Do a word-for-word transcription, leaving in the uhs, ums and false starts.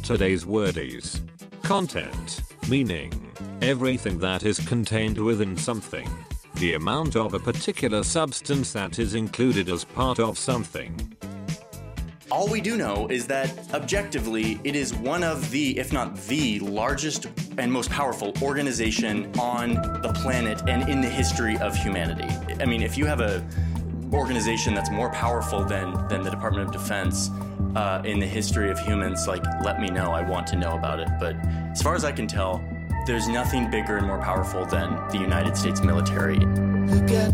today's wordies. Content, meaning, everything that is contained within something. The amount of a particular substance that is included as part of something. All we do know is that, objectively, it is one of the, if not the largest and most powerful organization on the planet and in the history of humanity. I mean, if you have a organization that's more powerful than, than the Department of Defense uh, in the history of humans, like, let me know. I want to know about it. But as far as I can tell, there's nothing bigger and more powerful than the United States military. Look at